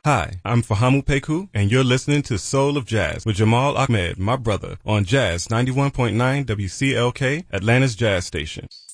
Hi, I'm Fahamu Peku, and you're listening to Soul of Jazz with Jamal Ahmed, my brother, on Jazz 91.9 WCLK, Atlanta's Jazz Station.